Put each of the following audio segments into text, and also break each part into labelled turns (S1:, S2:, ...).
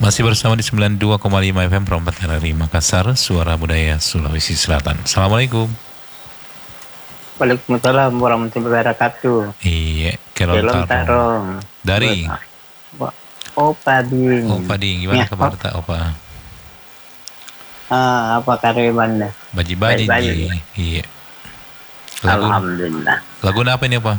S1: Masih bersama di 92,5 FM Perompak RRI Makassar, Suara Budaya Sulawesi Selatan. Assalamualaikum.
S2: Waalaikumsalam warahmatullahi wabarakatuh.
S1: Iya,
S2: Kelon tarong.
S1: Dari
S2: Opa Ding.
S1: Opa Ding, gimana kabar tak Opa?
S2: Apa kabar?
S1: Baji-baji. Iya.
S2: Alhamdulillah.
S1: Lagu apa ini Opa?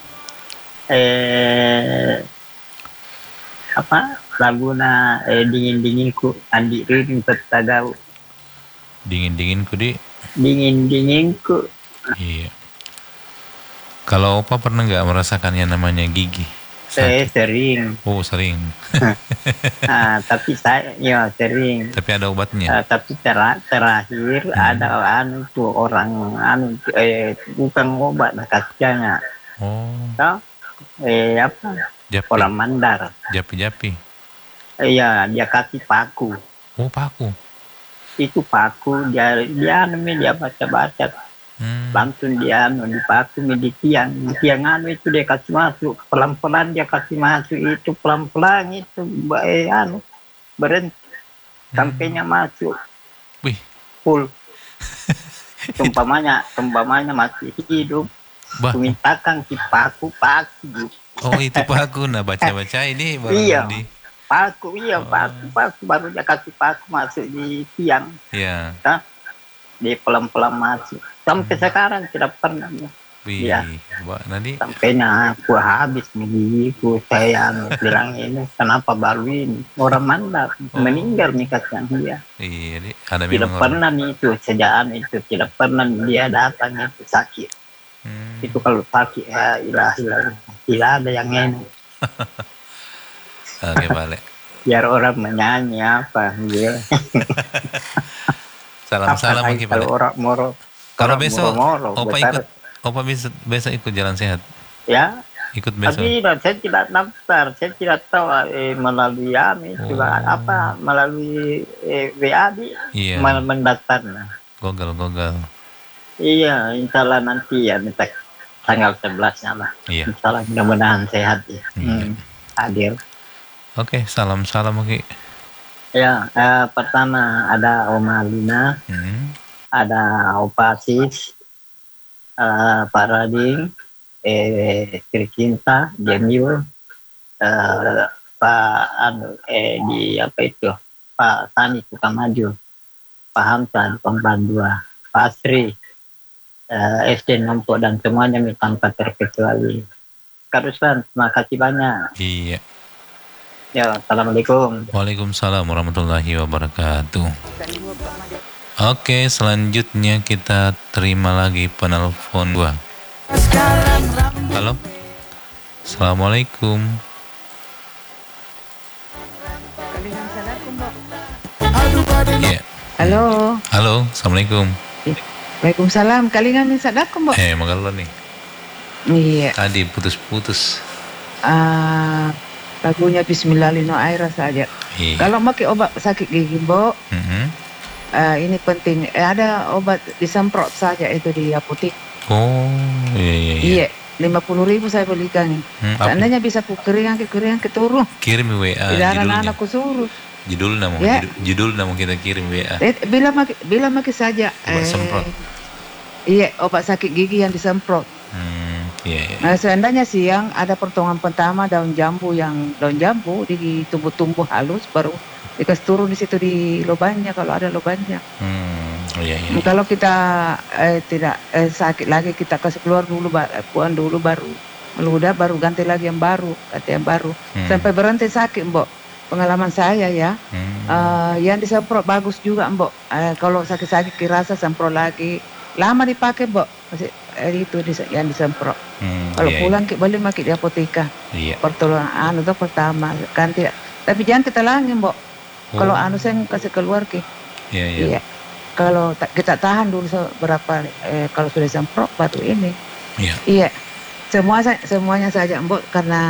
S2: Laguna dingin-dinginku Andi Rin Petagau.
S1: Dingin-dinginku di
S2: Dingin-dinginku.
S1: Iya. Kalau Opa pernah nggak merasakan yang namanya gigi?
S2: Saya sering.
S1: Oh sering.
S2: Tapi saya sering.
S1: Tapi ada obatnya.
S2: Tapi terakhir ada orang bukan obat kasihannya.
S1: Oh.
S2: Orang mandar.
S1: Japi-japi.
S2: Iya, dia kasih paku.
S1: Oh paku.
S2: Itu paku dia baca-baca. Langsung dia dipaku di tiang itu dia kasih masuk pelan-pelan, dia kasih masuk itu pelan-pelan itu berhenti sampainya masuk.
S1: Wih.
S2: Full. Tumpamanya masih hidup. Mintakan si paku.
S1: Oh itu paku, nah baca-baca ini baru
S2: di paku baru dia kasih paku masuk di tiang.
S1: Iya.
S2: Dia pelan-pelan masuk. Sampai sekarang tidak pernah.
S1: Wih, nanti
S2: sampainya aku habis gigiku, saya bilang ini kenapa baru ini orang mandar meninggal nih kasihan dia.
S1: Iya, ada
S2: tidak pernah nih itu sejak itu tidak pernah dia datang itu sakit. Itu kalau sakit ya ilahi tidak ada yang enak.
S1: Oke balik.
S2: Biar orang menyanyi apa gitu.
S1: Salam lagi
S2: kalau orang moro.
S1: Kalau besok Opa besok ikut jalan sehat.
S2: Ya.
S1: Ikut besok.
S2: Tapi saya tidak daftar, saya tidak tahu melalui melalui WA mendaftar.
S1: Google.
S2: Iya, insyaallah nanti ya tanggal 11-nya lah.
S1: Iya.
S2: Insyaallah mudah-mudahan sehat ya. Hadir.
S1: Oke, salam oke.
S2: Ya, pertama ada Oma Lina, ada Opa Sis, Pak Rading, Kirkinta, Jamil, Pak Pak Tani Tukang Maju, Pak Hamzah Pemban 2, Pak Asri, SD Nompok dan semuanya tanpa terkecuali. Kak Ruslan, terima kasih banyak.
S1: Iya.
S2: Ya, assalamualaikum.
S1: Waalaikumsalam warahmatullahi wabarakatuh. Oke, selanjutnya kita terima lagi penelpon 2. Halo. Assalamualaikum.
S3: Yeah. Halo.
S1: Assalamualaikum.
S3: Waalaikumsalam. Kalingan min sadakum, Mbak.
S1: Magalo nih.
S3: Iya.
S1: Tadi putus-putus.
S3: Lagunya Bismillah Lino Aira saja.
S1: Iya.
S3: Kalau pakai obat sakit gigi, Mbak. Ini penting. Ada obat disemprot saja itu di apotek.
S1: Oh, iya.
S3: 50.000 saya belikan. Seandainya bisa keringan ke turun.
S1: Kirim WA.
S3: Tidak anak-anakku suruh.
S1: Judul nama kita kirim WA.
S3: Bila pakai saja.
S1: Obat semprot.
S3: Iya, obat sakit gigi yang disemprot.
S1: Iya.
S3: Nah, seandainya siang ada pertolongan pertama daun jambu di tumbuh halus baru dikasih turun di situ di lubangnya kalau ada lubangnya.
S1: Iya.
S3: Kalau kita tidak sakit lagi kita kasih keluar dulu, buang dulu baru meludah baru ganti yang baru. Sampai berhenti sakit, Mbok. Pengalaman saya ya, yang disemprot bagus juga, Mbok. Kalau sakit-sakit kirasa semprot lagi. Lama dipakai, Mbok. Masih itu yang disemprot. Kalau pulang boleh pakai di apotika.
S1: Iya.
S3: Pertolongan itu pertama kan tidak. Tapi jangan kita langin, Mbok. Kalau saya kasih keluar
S1: Iya.
S3: Kalau kita tahan dulu berapa kalau sudah semprot baru ini.
S1: Iya.
S3: Iya. Semuanya saja, Mbok, karena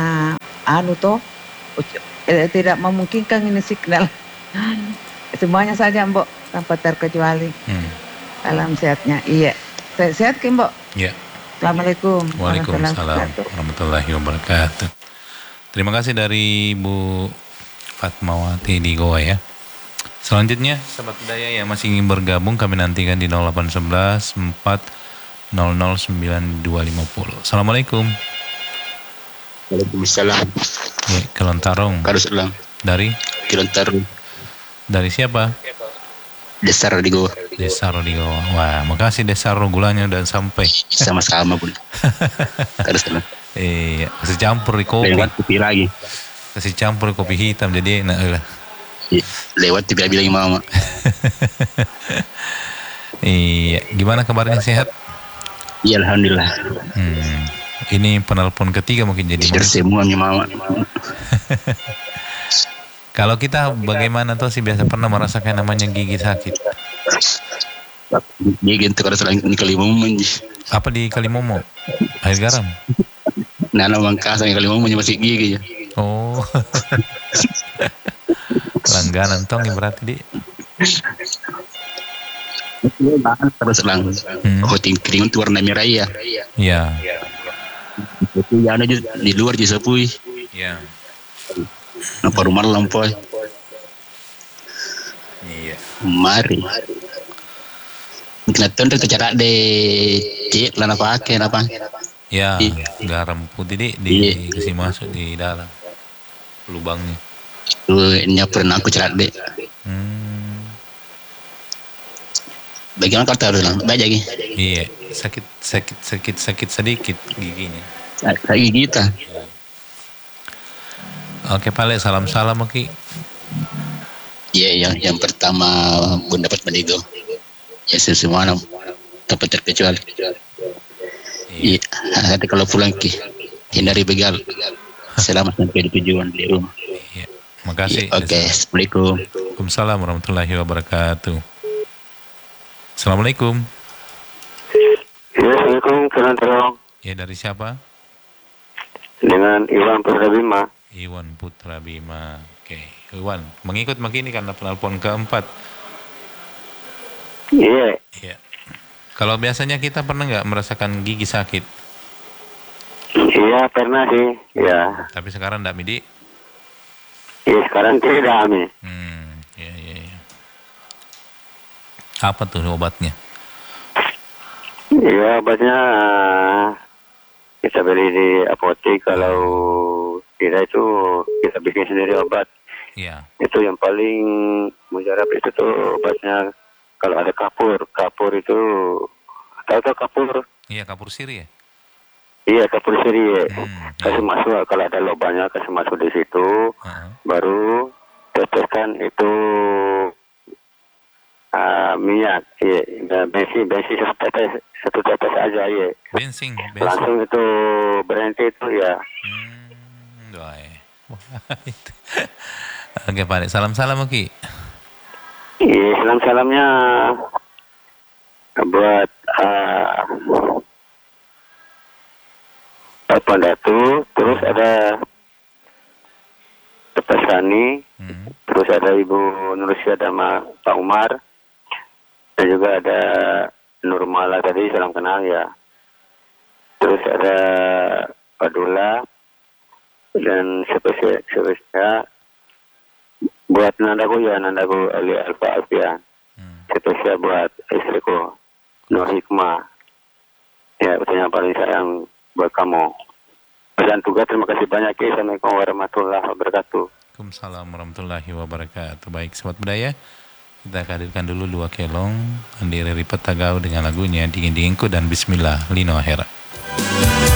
S3: tidak memungkinkan ini signal. Semuanya saja, Mbok, tanpa terkecuali. Alam sehatnya. Iya. Sehat, Mbok?
S1: Iya.
S3: Assalamualaikum.
S1: Waalaikumsalam warahmatullahi wabarakatuh. Terima kasih dari Bu Fatmawati di Goa ya. Selanjutnya sahabat budaya yang masih ingin bergabung kami nantikan di 0811 400 9250. Assalamualaikum.
S4: Waalaikumsalam.
S1: Ya, Kelontarong.
S4: Karuslang.
S1: Dari
S4: Kilontarong.
S1: dari siapa?
S4: Dasar di Goa.
S1: Desa Rodigo. Wah, makasih Desa gulanya udah sampai.
S4: Sama-sama pun. Karuslang.
S1: Iya, kasih campur di kopi.
S4: Lewat TV lagi.
S1: Kasih campur di kopi hitam jadi enak lah.
S4: Lewat TV bilang mama.
S1: Iya, gimana kabarnya, sehat?
S4: Iya, alhamdulillah.
S1: Ini penelpon ketiga mungkin jadi.
S4: Sudah semuanya mama.
S1: Kalau kita bagaimana tuh sih biasa pernah merasakan namanya gigi sakit?
S4: Dia gitu kalau selain ini Kalimantan.
S1: Apa di Kalimomo? Air garam?
S4: Nana Mangkasa yang Kalimantan masih gigi ya.
S1: Oh. Langganan tong berarti di.
S4: Karuslang. Hoting kering itu warna merah ya.
S1: Iya.
S4: Itu yang ada di luar di Sepui.
S1: Iya.
S4: Apa rumah lampoy.
S1: Iya.
S4: Mari. Kelihatan tuh cara de cek lana pakai apa?
S1: Ya, garam putih di kasih masuk di dalam lubangnya.
S4: Tuh pernah aku cerat deh. Bagaimana kau tahu lang? Baca lagi.
S1: Iya, sakit sedikit giginya.
S4: Sakit kita.
S1: Oke, Pale, salam Oki.
S4: Iya, yang pertama Bun dapat mendigo. Ya semua dapat terkecuali. Iya, hati kalau pulang hindari begal. Selamat sampai di tujuan di rumah.
S1: Iya, makasih.
S4: Oke, assalamualaikum.
S1: Waalaikumsalam warahmatullahi wabarakatuh. Assalamualaikum.
S5: Ya, assalamualaikum, Kelontarong.
S1: Ya, dari siapa?
S5: Dengan Iwan Putra Bima.
S1: Iwan Putra Bima. Oke, Iwan, mengikut ini karena penelpon keempat.
S5: Iya.
S1: Iya. Kalau biasanya kita pernah nggak merasakan gigi sakit?
S5: Iya, pernah sih. Ya.
S1: Tapi sekarang enggak, Midi?
S5: Iya, sekarang tidak, Mi.
S1: Iya. Apa tuh obatnya?
S5: Iya, obatnya kita beli di apotek. Kalau tidak itu kita bikin sendiri obat.
S1: Iya.
S5: Itu yang paling mujarab itu tuh obatnya. Kalau ada kapur itu, tahu kapur?
S1: Iya, kapur siri ya?
S5: Iya, kapur siri. Kasih masuk, kalau ada lubangnya kasih masuk di situ, baru teteskan itu minyak, iya, bensin satu tetes aja, iya.
S1: Bensin.
S5: Langsung itu berhenti itu ya.
S1: Oke, Pak. Salam Oki.
S5: Iya, salamnya buat Bapak Datu, terus ada Bapak Sani, terus ada Ibu Nursia sama Pak Umar, dan juga ada Nurmala tadi, salam kenal ya. Terus ada Pak Dula, dan spesial buat nandaku Ali Alfa Alfian. Spesial buat istriku Nur Hikmah. Ya, betulnya paling sayang buat kamu. Dan juga terima kasih banyak ya. Assalamualaikum warahmatullahi wabarakatuh.
S1: Waalaikumsalam warahmatullahi wabarakatuh. Baik, sobat budaya, kita hadirkan dulu 2 kelong Andi Riri Petagau dengan lagunya Dingin Dinginku dan Bismillah Lino Akhera.